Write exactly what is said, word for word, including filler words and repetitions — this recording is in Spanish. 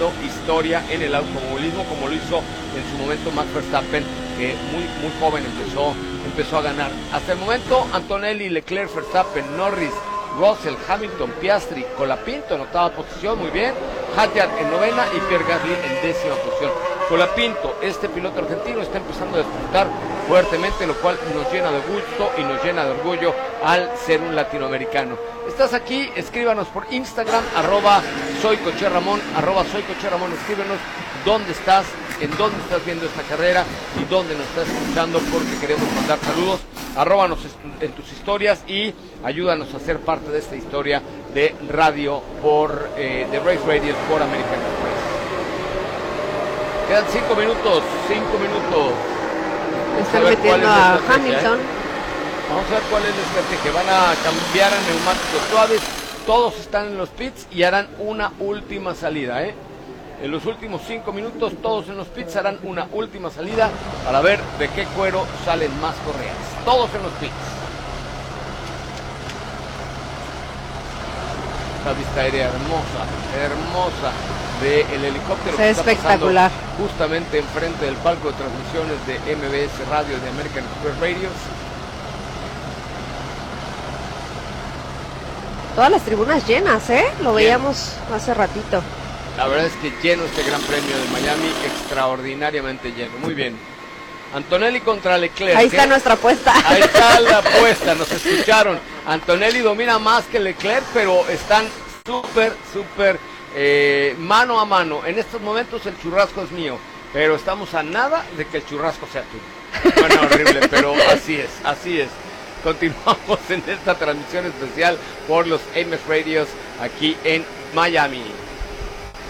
haciendo historia en el automovilismo, como lo hizo en su momento Max Verstappen, que muy, muy joven empezó, empezó a ganar. Hasta el momento, Antonelli, Leclerc, Verstappen, Norris, Russell, Hamilton, Piastri, Colapinto en octava posición, muy bien, Hadjar en novena y Pierre Gasly en décima posición. Colapinto, este piloto argentino, está empezando a despuntar fuertemente, lo cual nos llena de gusto y nos llena de orgullo al ser un latinoamericano. Estás aquí, escríbanos por Instagram, arroba soy Coche Ramón, arroba soy Coche Ramón, escríbenos dónde estás, en dónde estás viendo esta carrera y dónde nos estás escuchando, porque queremos mandar saludos. Arróbanos en tus historias y ayúdanos a ser parte de esta historia de radio por, eh, de Race Radio por American Express. Quedan cinco minutos, cinco minutos. Están metiendo a Hamilton. Vamos a ver cuál es la estrategia. Van a cambiar a neumáticos suaves. Todos están en los pits y harán una última salida, ¿eh? En los últimos cinco minutos, todos en los pits harán una última salida para ver de qué cuero salen más correas. Todos en los pits. Esta vista aérea hermosa, hermosa del helicóptero que está espectacular, justamente enfrente del palco de transmisiones de M B S Radio de American Express Radios. Todas las tribunas llenas, ¿eh? Lo veíamos hace ratito. La verdad es que lleno este Gran Premio de Miami, extraordinariamente lleno. Muy bien. Antonelli contra Leclerc. Ahí está nuestra apuesta. Ahí está la apuesta, nos escucharon. Antonelli domina más que Leclerc, pero están súper, súper eh, mano a mano. En estos momentos el churrasco es mío, pero estamos a nada de que el churrasco sea tuyo. Bueno, horrible, pero así es, así es. Continuamos en esta transmisión especial por los Ames Radios aquí en Miami.